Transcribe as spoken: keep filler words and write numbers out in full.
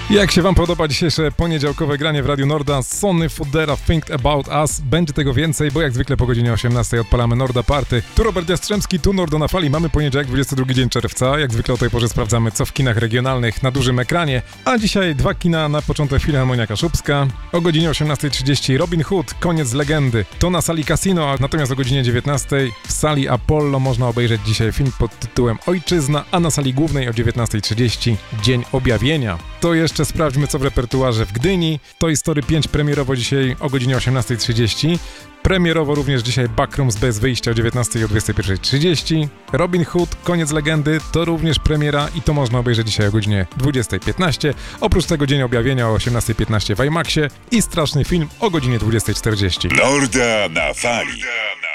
Jak się wam podoba dzisiejsze poniedziałkowe granie w Radiu Norda? Sonny Fodera, Think About Us. Będzie tego więcej, bo jak zwykle po godzinie osiemnastej odpalamy Norda Party. Tu Robert Jastrzębski, tu Nordo na fali. Mamy poniedziałek, dwudziesty drugi dzień czerwca. Jak zwykle o tej porze sprawdzamy, co w kinach regionalnych na dużym ekranie. A dzisiaj dwa kina na początek Filharmonia Kaszubska. O godzinie osiemnastej trzydzieści Robin Hood, Koniec legendy. To na sali Casino, natomiast o godzinie dziewiętnastej w sali Apollo można obejrzeć dzisiaj film pod tytułem Ojczyzna, a na sali głównej o dziewiętnastej trzydzieści Dzień Objawienia. To jeszcze sprawdźmy, co w repertuarze w Gdyni. Toy Story pięć premierowo dzisiaj o godzinie osiemnastej trzydzieści. Premierowo również dzisiaj Backrooms bez wyjścia o dziewiętnastej i o dwudziestej pierwszej trzydzieści. Robin Hood, Koniec legendy, to również premiera i to można obejrzeć dzisiaj o godzinie dwudziestej piętnaście. Oprócz tego Dzień Objawienia o osiemnastej piętnaście w IMAXie i Straszny film o godzinie dwudziestej czterdzieści. Norda na fali.